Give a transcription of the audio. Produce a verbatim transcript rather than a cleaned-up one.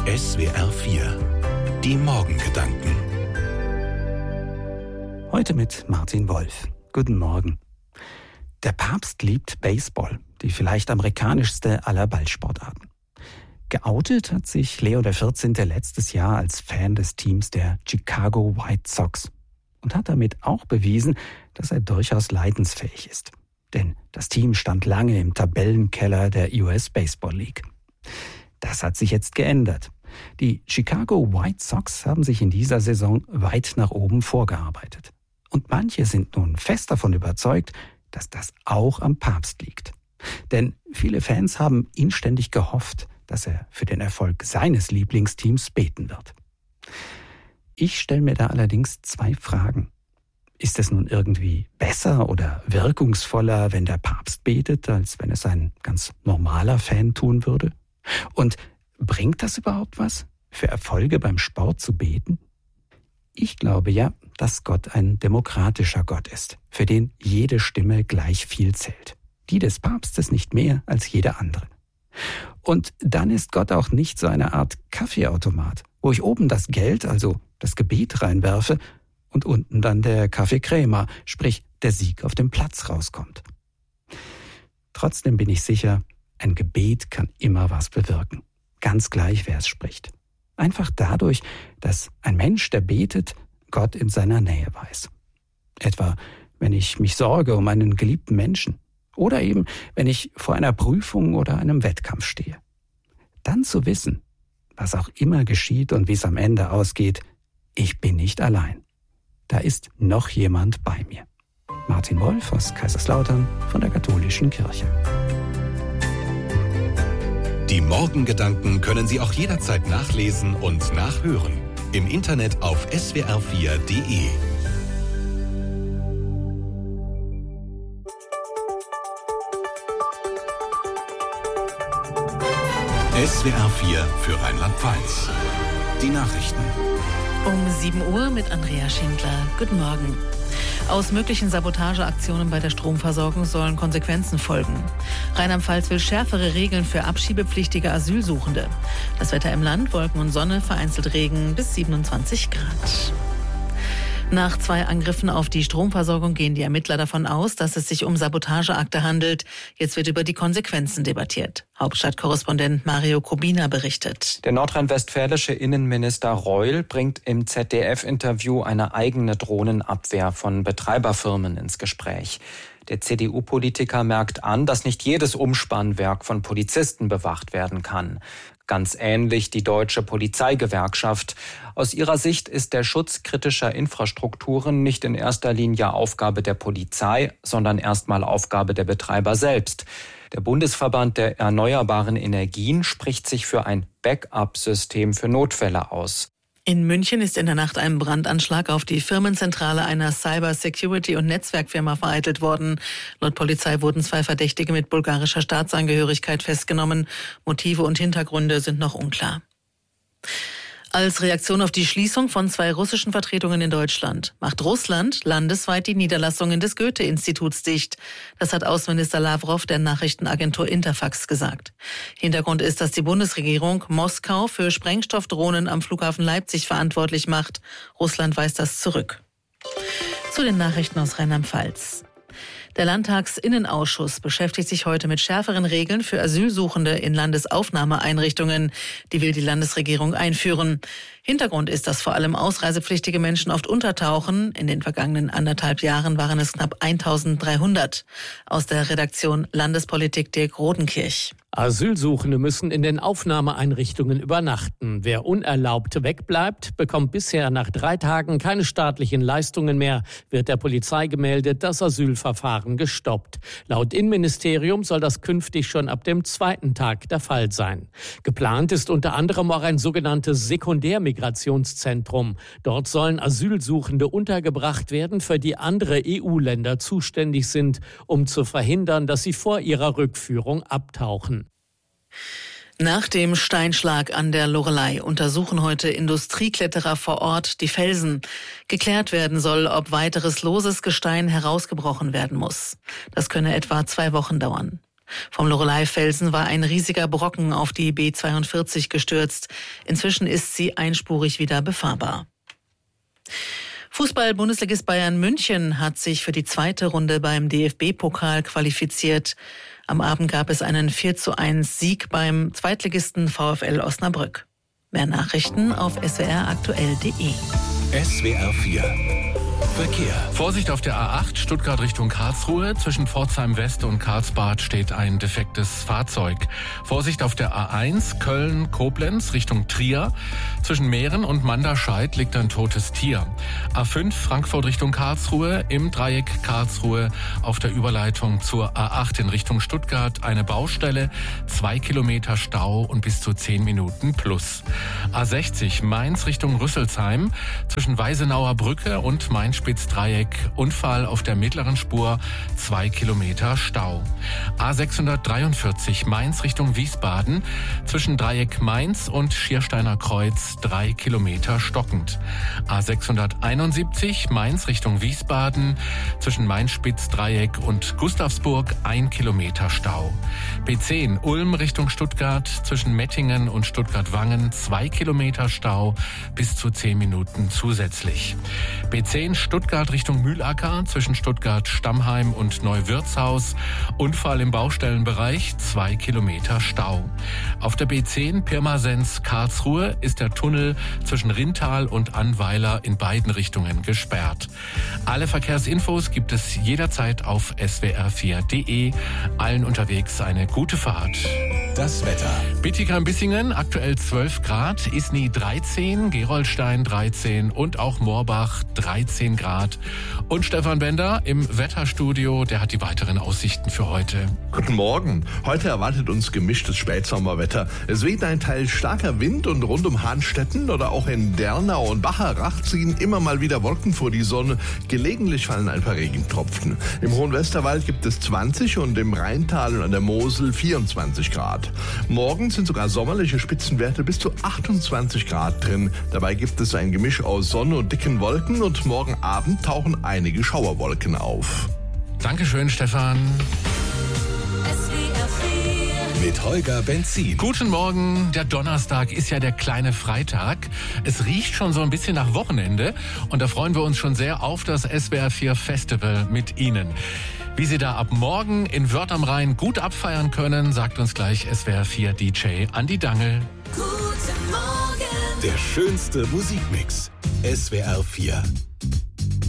S W R vier. Die Morgengedanken. Heute mit Martin Wolf. Guten Morgen. Der Papst liebt Baseball, die vielleicht amerikanischste aller Ballsportarten. Geoutet hat sich Leo der vierzehnte letztes Jahr als Fan des Teams der Chicago White Sox und hat damit auch bewiesen, dass er durchaus leidensfähig ist. Denn das Team stand lange im Tabellenkeller der U S Baseball League. Das hat sich jetzt geändert. Die Chicago White Sox haben sich in dieser Saison weit nach oben vorgearbeitet. Und manche sind nun fest davon überzeugt, dass das auch am Papst liegt. Denn viele Fans haben inständig gehofft, dass er für den Erfolg seines Lieblingsteams beten wird. Ich stelle mir da allerdings zwei Fragen. Ist es nun irgendwie besser oder wirkungsvoller, wenn der Papst betet, als wenn es ein ganz normaler Fan tun würde? Und bringt das überhaupt was, für Erfolge beim Sport zu beten? Ich glaube ja, dass Gott ein demokratischer Gott ist, für den jede Stimme gleich viel zählt. Die des Papstes nicht mehr als jede andere. Und dann ist Gott auch nicht so eine Art Kaffeeautomat, wo ich oben das Geld, also das Gebet reinwerfe und unten dann der Kaffeekrämer, sprich der Sieg auf dem Platz rauskommt. Trotzdem bin ich sicher, ein Gebet kann immer was bewirken. Ganz gleich, wer es spricht. Einfach dadurch, dass ein Mensch, der betet, Gott in seiner Nähe weiß. Etwa, wenn ich mich sorge um einen geliebten Menschen. Oder eben, wenn ich vor einer Prüfung oder einem Wettkampf stehe. Dann zu wissen, was auch immer geschieht und wie es am Ende ausgeht, ich bin nicht allein. Da ist noch jemand bei mir. Martin Wolf aus Kaiserslautern von der Katholischen Kirche. Die Morgengedanken können Sie auch jederzeit nachlesen und nachhören. Im Internet auf S W R vier Punkt de. S W R vier für Rheinland-Pfalz. Die Nachrichten. Um sieben Uhr mit Andrea Schindler. Guten Morgen. Aus möglichen Sabotageaktionen bei der Stromversorgung sollen Konsequenzen folgen. Rheinland-Pfalz will schärfere Regeln für abschiebepflichtige Asylsuchende. Das Wetter im Land, Wolken und Sonne, vereinzelt Regen bis siebenundzwanzig Grad. Nach zwei Angriffen auf die Stromversorgung gehen die Ermittler davon aus, dass es sich um Sabotageakte handelt. Jetzt wird über die Konsequenzen debattiert. Hauptstadtkorrespondent Mario Kubina berichtet. Der nordrhein-westfälische Innenminister Reul bringt im Z D F-Interview eine eigene Drohnenabwehr von Betreiberfirmen ins Gespräch. Der C D U-Politiker merkt an, dass nicht jedes Umspannwerk von Polizisten bewacht werden kann. Ganz ähnlich die Deutsche Polizeigewerkschaft. Aus ihrer Sicht ist der Schutz kritischer Infrastrukturen nicht in erster Linie Aufgabe der Polizei, sondern erstmal Aufgabe der Betreiber selbst. Der Bundesverband der erneuerbaren Energien spricht sich für ein Backup-System für Notfälle aus. In München ist in der Nacht ein Brandanschlag auf die Firmenzentrale einer Cyber-Security- und Netzwerkfirma vereitelt worden. Laut Polizei wurden zwei Verdächtige mit bulgarischer Staatsangehörigkeit festgenommen. Motive und Hintergründe sind noch unklar. Als Reaktion auf die Schließung von zwei russischen Vertretungen in Deutschland macht Russland landesweit die Niederlassungen des Goethe-Instituts dicht. Das hat Außenminister Lavrov der Nachrichtenagentur Interfax gesagt. Hintergrund ist, dass die Bundesregierung Moskau für Sprengstoffdrohnen am Flughafen Leipzig verantwortlich macht. Russland weist das zurück. Zu den Nachrichten aus Rheinland-Pfalz. Der Landtagsinnenausschuss beschäftigt sich heute mit schärferen Regeln für Asylsuchende in Landesaufnahmeeinrichtungen. Die will die Landesregierung einführen. Hintergrund ist, dass vor allem ausreisepflichtige Menschen oft untertauchen. In den vergangenen anderthalb Jahren waren es knapp eintausenddreihundert. Aus der Redaktion Landespolitik Dirk Rodenkirch. Asylsuchende müssen in den Aufnahmeeinrichtungen übernachten. Wer unerlaubt wegbleibt, bekommt bisher nach drei Tagen keine staatlichen Leistungen mehr, wird der Polizei gemeldet, das Asylverfahren gestoppt. Laut Innenministerium soll das künftig schon ab dem zweiten Tag der Fall sein. Geplant ist unter anderem auch ein sogenanntes Sekundärmigrationszentrum. Dort sollen Asylsuchende untergebracht werden, für die andere E U-Länder zuständig sind, um zu verhindern, dass sie vor ihrer Rückführung abtauchen. Nach dem Steinschlag an der Loreley untersuchen heute Industriekletterer vor Ort die Felsen. Geklärt werden soll, ob weiteres loses Gestein herausgebrochen werden muss. Das könne etwa zwei Wochen dauern. Vom Loreley-Felsen war ein riesiger Brocken auf die B zweiundvierzig gestürzt. Inzwischen ist sie einspurig wieder befahrbar. Fußball-Bundesligist Bayern München hat sich für die zweite Runde beim D F B-Pokal qualifiziert. Am Abend gab es einen vier zu eins Sieg beim Zweitligisten VfL Osnabrück. Mehr Nachrichten auf s w r aktuell punkt d e. S W R vier Verkehr. Vorsicht auf der A acht, Stuttgart Richtung Karlsruhe. Zwischen Pforzheim West und Karlsbad steht ein defektes Fahrzeug. Vorsicht auf der A eins, Köln-Koblenz Richtung Trier. Zwischen Mähren und Manderscheid liegt ein totes Tier. A fünf, Frankfurt Richtung Karlsruhe. Im Dreieck Karlsruhe auf der Überleitung zur A acht in Richtung Stuttgart eine Baustelle. Zwei Kilometer Stau und bis zu zehn Minuten plus. A sechzig, Mainz Richtung Rüsselsheim. Zwischen Weisenauer Brücke und Main-Spitz-Dreieck, Unfall auf der mittleren Spur, zwei Kilometer Stau. A sechshundertdreiundvierzig, Mainz Richtung Wiesbaden, zwischen Dreieck Mainz und Schiersteiner Kreuz, drei Kilometer stockend. A sechshunderteinundsiebzig, Mainz Richtung Wiesbaden, zwischen Main-Spitz-Dreieck und Gustavsburg, ein Kilometer Stau. B zehn, Ulm Richtung Stuttgart, zwischen Mettingen und Stuttgart-Wangen, zwei Kilometer Stau, bis zu zehn Minuten zusätzlich. B zehn, Stuttgart Richtung Mühlacker, zwischen Stuttgart-Stammheim und Neuwirtshaus. Unfall im Baustellenbereich, zwei Kilometer Stau. Auf der B zehn Pirmasens-Karlsruhe ist der Tunnel zwischen Rintal und Annweiler in beiden Richtungen gesperrt. Alle Verkehrsinfos gibt es jederzeit auf s w r vier punkt d e. Allen unterwegs eine gute Fahrt. Das Wetter. Bietigheim-Bissingen aktuell zwölf Grad, Isny dreizehn, Gerolstein dreizehn und auch Moorbach dreizehn Grad. Und Stefan Bender im Wetterstudio, der hat die weiteren Aussichten für heute. Guten Morgen. Heute erwartet uns gemischtes Spätsommerwetter. Es weht ein Teil starker Wind und rund um Hahnstetten oder auch in Dernau und Bacharach ziehen immer mal wieder Wolken vor die Sonne. Gelegentlich fallen ein paar Regentropfen. Im Hohen Westerwald gibt es zwanzig und im Rheintal und an der Mosel vierundzwanzig Grad. Morgen sind sogar sommerliche Spitzenwerte bis zu achtundzwanzig Grad drin. Dabei gibt es ein Gemisch aus Sonne und dicken Wolken und morgen Abend tauchen einige Schauerwolken auf. Dankeschön, Stefan. Mit Holger Benzin. Guten Morgen, der Donnerstag ist ja der kleine Freitag. Es riecht schon so ein bisschen nach Wochenende und da freuen wir uns schon sehr auf das S W R vier Festival mit Ihnen. Wie Sie da ab morgen in Wörth am Rhein gut abfeiern können, sagt uns gleich S W R vier D J Andi Dangel. Guten Morgen. Der schönste Musikmix. S W R vier.